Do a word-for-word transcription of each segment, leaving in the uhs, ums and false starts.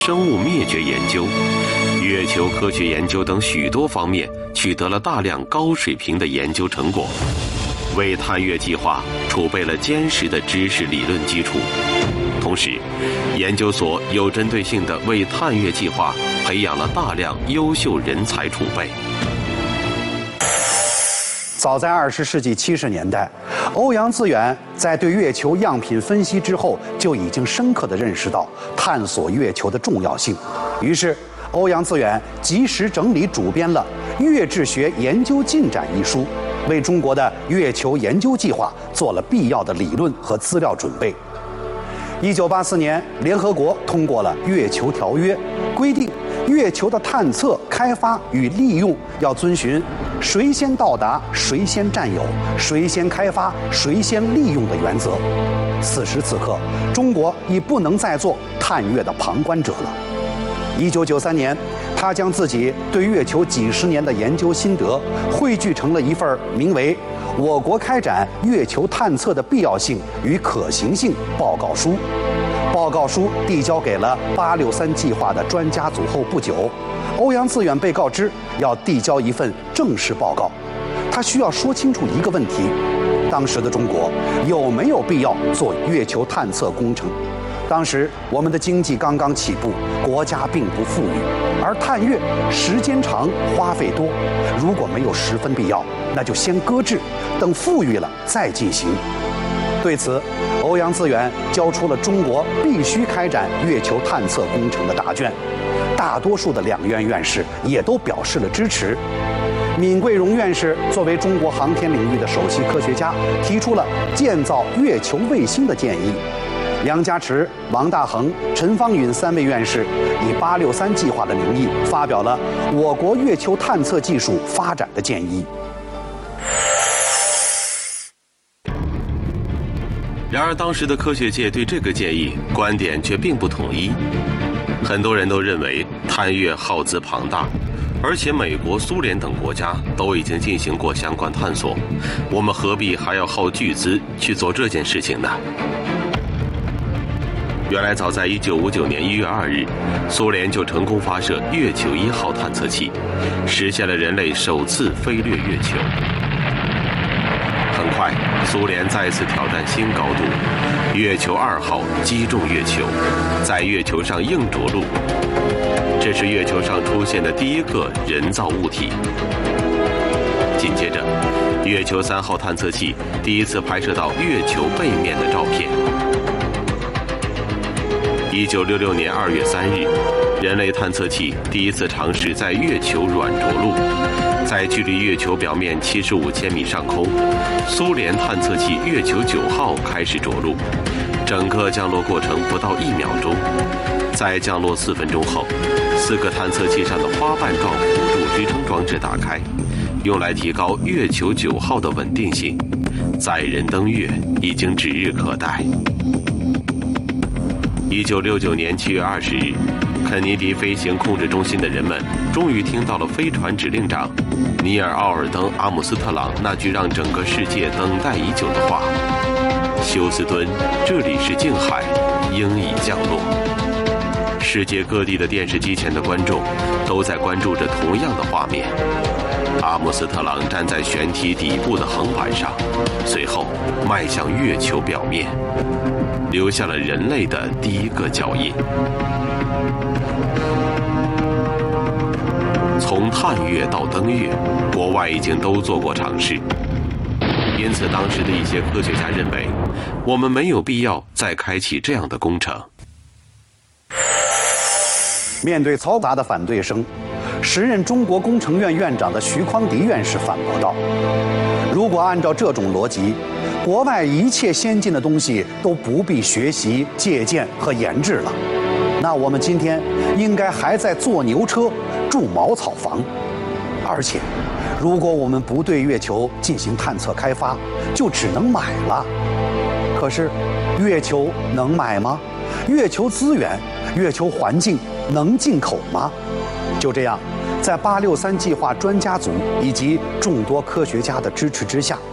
生物灭绝研究、月球科学研究等许多方面取得了大量高水平的研究成果，为探月计划储备了坚实的知识理论基础。同时，研究所有针对性地为探月计划培养了大量优秀人才储备。 早在二十世纪七十年代，欧阳自远在对月球样品分析之后，就已经深刻地认识到探索月球的重要性。于是，欧阳自远及时整理主编了《月质学研究进展》一书，为中国的月球研究计划做了必要的理论和资料准备。一九八四年，联合国通过了《月球条约》，规定月球的探测、开发与利用要遵循谁先到达谁先占有，谁先开发谁先利用的原则。此时此刻，中国已不能再做探月的旁观者了。一九九三年，他将自己对月球几十年的研究心得汇聚成了一份名为《我国开展月球探测的必要性与可行性》报告书。报告书递交给了八六三计划的专家组后不久，欧阳自远被告知要递交一份正式报告。他需要说清楚一个问题：当时的中国有没有必要做月球探测工程？当时我们的经济刚刚起步，国家并不富裕，而探月时间长、花费多，如果没有十分必要，那就先搁置，等富裕了再进行。对此，欧阳自远交出了中国必须开展月球探测工程的答卷，大多数的两院院士也都表示了支持。闵贵荣院士作为中国航天领域的首席科学家，提出了建造月球卫星的建议。梁家驰、王大珩、陈方允三位院士以八六三计划的名义发表了我国月球探测技术发展的建议。 然而，当时的科学界对这个建议观点却并不统一。很多人都认为探月耗资庞大，而且美国、苏联等国家都已经进行过相关探索，我们何必还要耗巨资去做这件事情呢？原来，早在一九五九年一月二日，苏联就成功发射月球一号探测器，实现了人类首次飞掠月球。很快，苏联再次挑战新高度，月球二号击中月球，在月球上硬着陆。这是月球上出现的第一个人造物体。紧接着，月球三号探测器第一次拍摄到月球背面的照片。一九六六年二月三日，人类探测器第一次尝试在月球软着陆。在距离月球表面七十五千米上空，苏联探测器月球九号开始着陆，整个降落过程不到一秒钟。在降落四分钟后，四个探测器上的花瓣状辅助支撑装置打开，用来提高月球九号的稳定性。载人登月已经指日可待。一九六九年七月二十日，肯尼迪飞行控制中心的人们终于听到了飞船指令长尼尔·奥尔登·阿姆斯特朗那句让整个世界等待已久的话：“休斯敦，这里是静海，应已降落。”世界各地的电视机前的观众都在关注着同样的画面。阿姆斯特朗站在舷体底部的横板上，随后迈向月球表面，留下了人类的第一个脚印。从探月到登月，国外已经都做过尝试，因此当时的一些科学家认为，我们没有必要再开启这样的工程。 面对嘈杂的反对声，时任中国工程院院长的徐匡迪院士反驳道：“如果按照这种逻辑，国外一切先进的东西都不必学习、借鉴和研制了，那我们今天应该还在坐牛车、住茅草房。而且，如果我们不对月球进行探测开发，就只能买了。可是，月球能买吗？月球资源、月球环境能进口吗？”就这样，在八六三计划专家组以及众多科学家的支持之下，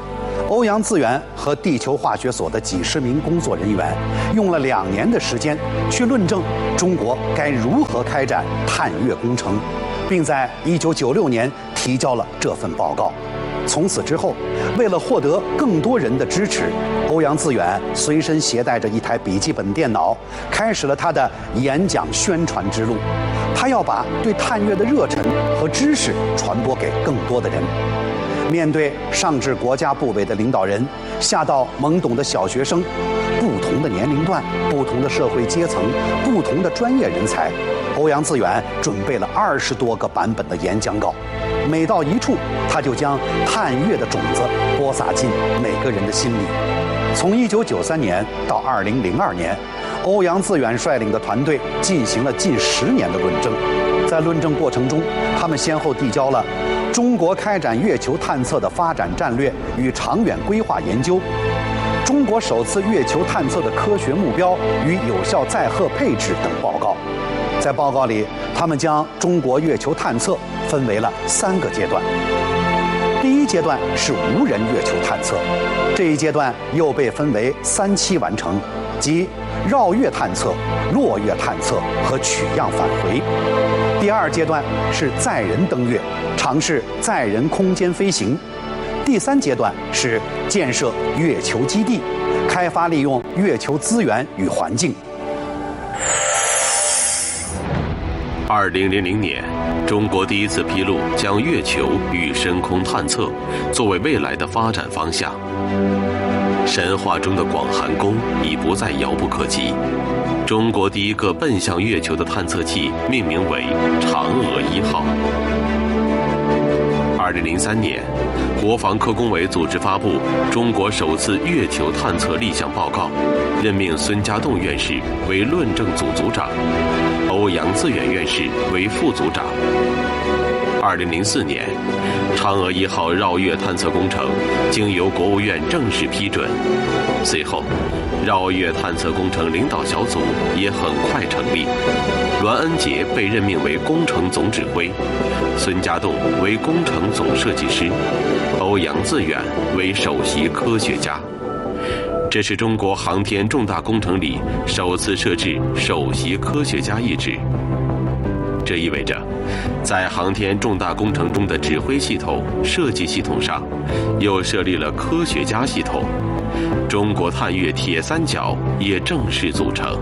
欧阳自远和地球化学所的几十名工作人员用了两年的时间去论证中国该如何开展探月工程，并在一九九六年提交了这份报告。从此之后，为了获得更多人的支持，欧阳自远随身携带着一台笔记本电脑，开始了他的演讲宣传之路。他要把对探月的热忱和知识传播给更多的人。面对上至国家部委的领导人，下到懵懂的小学生，不同的年龄段、不同的社会阶层、不同的专业人才，欧阳自远准备了二十多个版本的演讲稿。每到一处，他就将探月的种子播撒进每个人的心里。从一九九三年到二零零二年，欧阳自远率领的团队进行了近十年的论证。在论证过程中，他们先后递交了《中国开展月球探测的发展战略与长远规划研究》、《中国首次月球探测的科学目标与有效载荷配置》等报告。在报告里，他们将中国月球探测分为了三个阶段。第一阶段是无人月球探测，这一阶段又被分为三期完成，即绕月探测、落月探测和取样返回。第二阶段是载人登月，尝试载人空间飞行。第三阶段是建设月球基地，开发利用月球资源与环境。 二零零零年，中国第一次披露将月球与深空探测作为未来的发展方向。神话中的广寒宫已不再遥不可及。中国第一个奔向月球的探测器命名为嫦娥一号。二零零三年，国防科工委组织发布中国首次月球探测立项报告，任命孙家栋院士为论证组组长，欧阳自远院士为副组长。二零零四年，嫦娥一号绕月探测工程经由国务院正式批准，随后绕月探测工程领导小组也很快成立，栾恩杰被任命为工程总指挥，孙家栋为工程总设计师，欧阳自远为首席科学家。这是中国航天重大工程里首次设置首席科学家一职。这意味着，在航天重大工程中的指挥系统、设计系统上，又设立了科学家系统。中国探月铁三角也正式组成。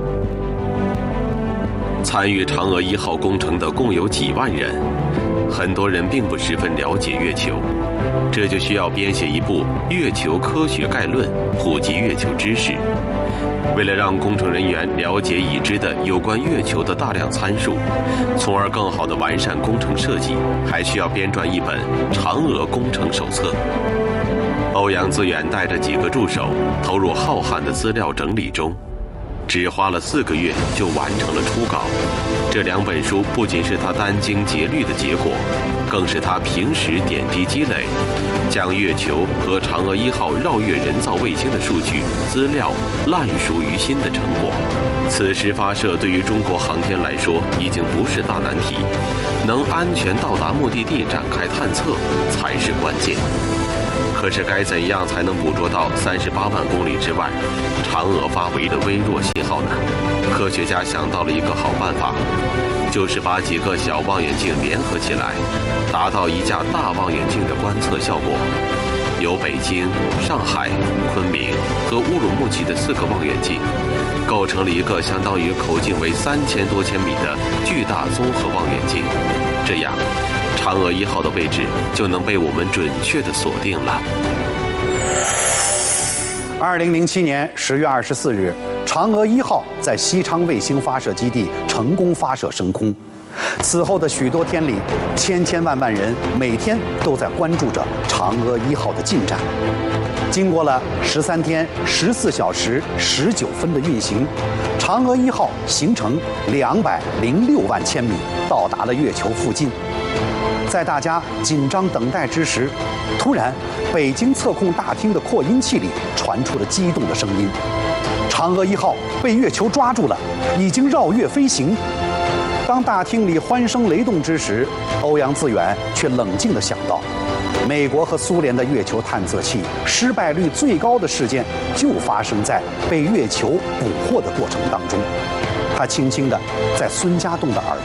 参与嫦娥一号工程的共有几万人，很多人并不十分了解月球，这就需要编写一部《月球科学概论》，普及月球知识。为了让工程人员了解已知的有关月球的大量参数，从而更好地完善工程设计，还需要编撰一本《嫦娥工程手册》。欧阳自远带着几个助手投入浩瀚的资料整理中，只花了四个月就完成了初稿。这两本书不仅是他殚精竭虑的结果，更是他平时点滴积累，将月球和嫦娥一号绕月人造卫星的数据资料烂熟于心的成果。此时发射对于中国航天来说已经不是大难题，能安全到达目的地展开探测才是关键。可是该怎样才能捕捉到三十八万公里之外嫦娥发回的微弱信号呢？科学家想到了一个好办法，就是把几个小望远镜联合起来，达到一架大望远镜的观测效果。由北京、上海、昆明和乌鲁木齐的四个望远镜，构成了一个相当于口径为三千多千米的巨大综合望远镜。这样，嫦娥一号的位置就能被我们准确地锁定了。 二零零七年十月二十四日，嫦娥一号在西昌卫星发射基地成功发射升空。此后的许多天里，千千万万人每天都在关注着嫦娥一号的进展。经过了十三天十四小时十九分的运行，嫦娥一号行程两百零六万千米，到达了月球附近。在大家紧张等待之时，突然，北京测控大厅的扩音器里传出了激动的声音：嫦娥一号被月球抓住了，已经绕月飞行。当大厅里欢声雷动之时，欧阳自远却冷静地想到， 美国和苏联的月球探测器失败率最高的事件，就发生在被月球捕获的过程当中。他轻轻地在孙家栋的耳